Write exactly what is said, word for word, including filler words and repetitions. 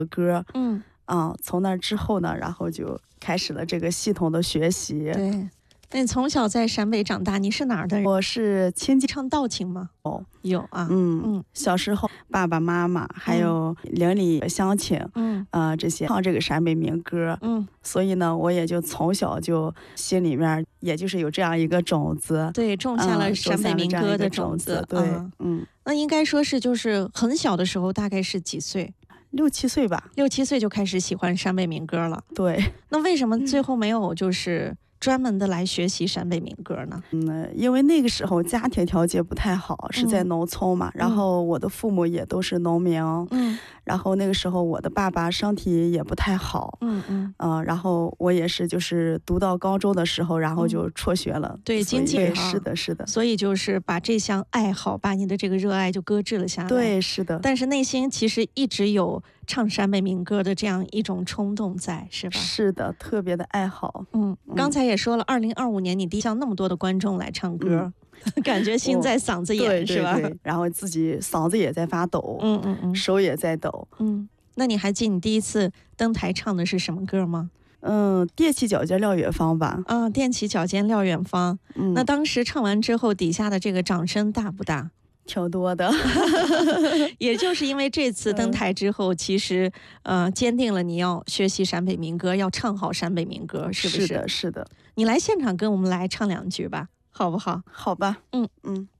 歌。 嗯。 啊，从那之后呢，然后就开始了这个系统的学习。 对，那你从小在陕北长大，你是哪儿的人？ 我是亲戚唱道情吗？ 哦， 有啊。 嗯嗯， 小时候爸爸妈妈还有邻里乡亲， 嗯， 呃，这些唱这个陕北民歌， 嗯， 所以呢，我也就从小就心里面也就是有这样一个种子， 对，种下了嗯陕北民歌的种子。 种子，对， 啊嗯， 那应该说是就是很小的时候，大概是几岁？ 六七岁吧， 六七岁就开始喜欢陕北民歌了。 对， 那为什么最后没有就是专门的来学习陕北民歌呢？ 嗯，因为那个时候家庭条件不太好，是在农村嘛，然后我的父母也都是农民， 嗯， 然后那个时候我的爸爸身体也不太好， 嗯嗯， 呃，然后我也是就是读到高中的时候，然后就辍学了。 对， 所以经济对是的，是的， 所以就是把这项爱好，把你的这个热爱就搁置了下来。 对，是的， 但是内心其实一直有唱陕北民歌的这样一种冲动在，是吧？ 是的，特别的爱好。 嗯，刚才也说了，二零二五年你向那么多的观众来唱歌，嗯、感觉心在嗓子眼， 对对是吧？ 对，然后自己嗓子也在发抖， 嗯嗯嗯， 手也在抖。 嗯，那你还记你第一次登台唱的是什么歌吗？ 嗯，踮起脚尖撂远方吧。 啊，踮起脚尖撂远方。 嗯， 那当时唱完之后，底下的这个掌声大不大？ 挺多的。 也就是因为这次登台之后，其实呃坚定了你要学习陕北民歌，要唱好陕北民歌，是不是？ 是的，是的。 你来现场跟我们来唱两句吧，好不好？ 好吧， 嗯嗯。